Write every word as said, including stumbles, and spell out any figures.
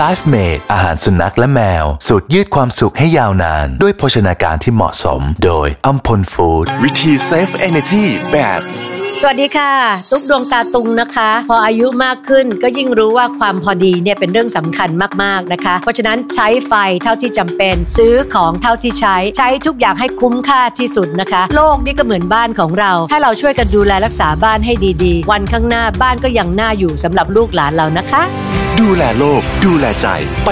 Life Made อาหารสุนัขและแมวสูตรยืดความสุขให้ยาวนานด้วยโภชนาการที่เหมาะสมโดยอัมพลฟู้ดวิธี Save Energy แบบสวัสดีค่ะตุ๊กดวงตาตุงนะคะพออายุมากขึ้นก็ยิ่งรู้ว่าความพอดีเนี่ยเป็นเรื่องสำคัญมากๆนะคะเพราะฉะนั้นใช้ไฟเท่าที่จำเป็นซื้อของเท่าที่ใช้ใช้ทุกอย่างให้คุ้มค่าที่สุดนะคะโลกนี่ก็เหมือนบ้านของเราถ้าเราช่วยกันดูแลรักษาบ้านให้ดีๆวันข้างหน้าบ้านก็ยังน่าอยู่สำหรับลูกหลานเรานะคะดูแลโลกดูแลใจ